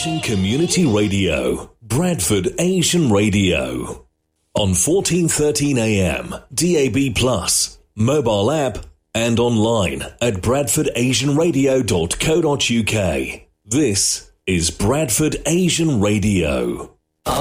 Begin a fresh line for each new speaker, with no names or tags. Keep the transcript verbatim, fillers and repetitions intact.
Asian Community Radio, Bradford Asian Radio. On fourteen thirteen A M, D A B plus, mobile app, and online at bradford asian radio dot co dot uk. This is Bradford Asian Radio.